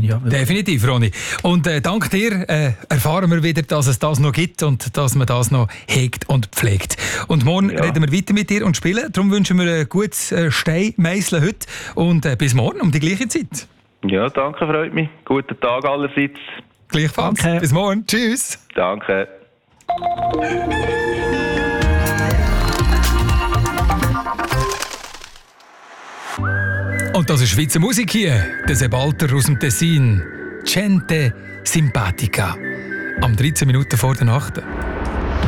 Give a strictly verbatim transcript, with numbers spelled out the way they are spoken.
ja. Definitiv, Ronny. Und äh, dank dir äh, erfahren wir wieder, dass es das noch gibt und dass man das noch hegt und pflegt. Und morgen Ja. reden wir weiter mit dir und spielen. Darum wünschen wir ein gutes äh, Steinmeisseln heute und äh, bis morgen um die gleiche Zeit. Ja, danke, freut mich. Guten Tag allerseits. Gleichfalls. Danke. Bis morgen. Tschüss. Danke. Und das ist Schweizer Musik hier. Der Sebalter aus dem Tessin. Gente Simpatica. Am dreizehn Minuten vor der Nacht.